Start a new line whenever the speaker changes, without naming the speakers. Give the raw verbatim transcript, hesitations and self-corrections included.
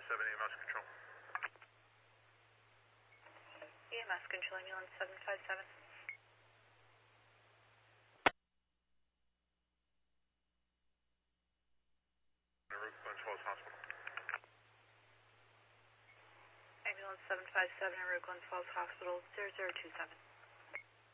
seven, E M S Control.
E M S Control, ambulance seven five seven.
En route, Glens Falls Hospital.
Ambulance seven five seven, en route Glens Falls Hospital, zero zero two seven.